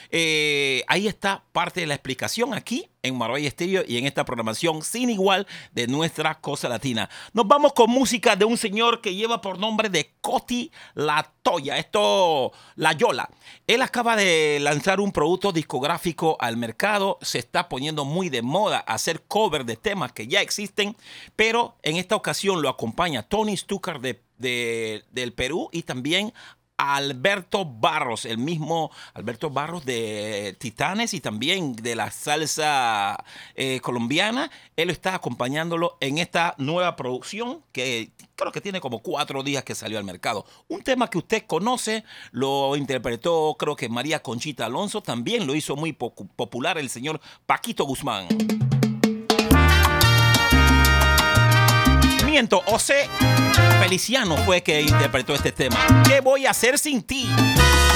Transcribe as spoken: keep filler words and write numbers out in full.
Eh, ahí está parte de la explicación aquí en Marbella Estéreo y en esta programación sin igual de nuestra Cosa Latina. Nos vamos con música de un señor que lleva por nombre de Coti La Toya, esto, La Yola. Él acaba de lanzar un producto discográfico al mercado, se está poniendo muy de moda hacer cover de temas que ya existen, pero en esta ocasión lo acompaña Tony Stucker de, de, del Perú y también Alberto Barros, el mismo Alberto Barros de Titanes y también de la salsa eh, colombiana. Él está acompañándolo en esta nueva producción que creo que tiene como cuatro días que salió al mercado. Un tema que usted conoce, lo interpretó creo que María Conchita Alonso, también lo hizo muy po- popular el señor Paquito Guzmán. Miento, José Feliciano fue que interpretó este tema. ¿Qué voy a hacer sin ti?